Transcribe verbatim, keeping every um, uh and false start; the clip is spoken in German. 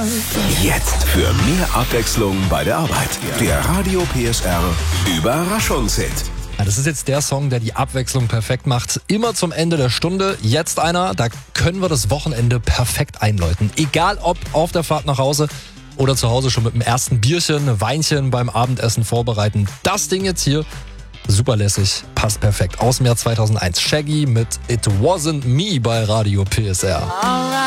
Jetzt für mehr Abwechslung bei der Arbeit. Der Radio P S R Überraschungshit. Ja, das ist jetzt der Song, der die Abwechslung perfekt macht. Immer zum Ende der Stunde. Jetzt einer, da können wir das Wochenende perfekt einläuten. Egal ob auf der Fahrt nach Hause oder zu Hause schon mit dem ersten Bierchen, Weinchen beim Abendessen vorbereiten. Das Ding jetzt hier, super lässig, passt perfekt. Aus dem Jahr zweitausendeins. Shaggy mit It Wasn't Me bei Radio P S R.